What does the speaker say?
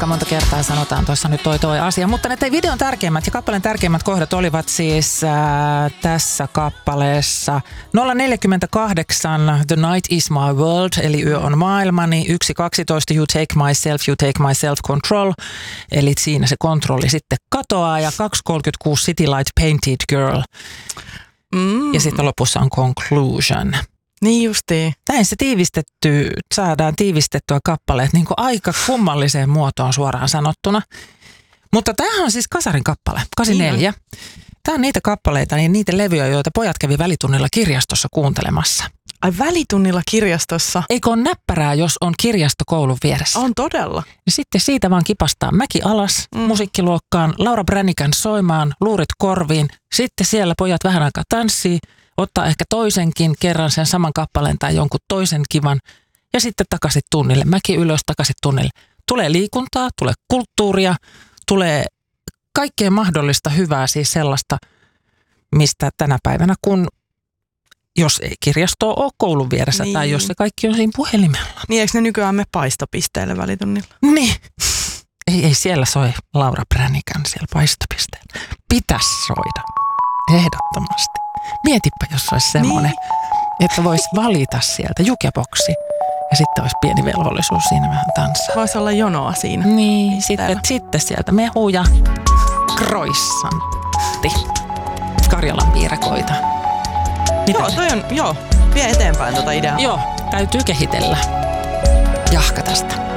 aika monta kertaa sanotaan tuossa nyt toi asia. Mutta ne videon tärkeimmät ja kappaleen tärkeimmät kohdat olivat siis tässä kappaleessa 048 The Night is my world, eli yö on maailmani. 1.12 You take my self-control, eli siinä se kontrolli sitten katoaa. Ja 2.36 City Light Painted Girl. Ja sitten lopussa on conclusion. Niin justiin. Näin se saadaan tiivistettyä kappaleet niin kuin aika kummalliseen muotoon suoraan sanottuna. Mutta tämähän on siis Kasarin kappale, 84. Niin. Tämä on niitä kappaleita, niin niitä levyjä, joita pojat kävi välitunnilla kirjastossa kuuntelemassa. Ai välitunnilla kirjastossa? Eikö ole näppärää, jos on kirjasto koulun vieressä? On todella. Ja sitten siitä vaan kipastaa mäki alas musiikkiluokkaan, Laura Branigan soimaan, luurit korviin. Sitten siellä pojat vähän aikaa tanssii, ottaa ehkä toisenkin kerran sen saman kappaleen tai jonkun toisen kivan. Ja sitten takaisin tunnille, mäki ylös, takaisin tunnille. Tulee liikuntaa, tulee kulttuuria, tulee kaikkea mahdollista hyvää, siis sellaista, mistä tänä päivänä, kun jos ei kirjastoa ole koulun vieressä tai jos se kaikki on siinä puhelimella. Niin eikö ne nykyään me paistopisteelle välitunnilla? Niin. Ei siellä soi Laura Branigan siellä paistopisteellä. Pitäisi soida. Ehdottomasti. Mietipä, jos olisi semmoinen, että voisi valita sieltä jukeboksi. Ja sitten olisi pieni velvollisuus siinä vähän tanssaa. Voisi olla jonoa siinä. Niin, sitten sieltä mehu ja croissantti. Karjalan piirakoita. Vie eteenpäin tota ideaa. Joo, täytyy kehitellä. Jahka tästä.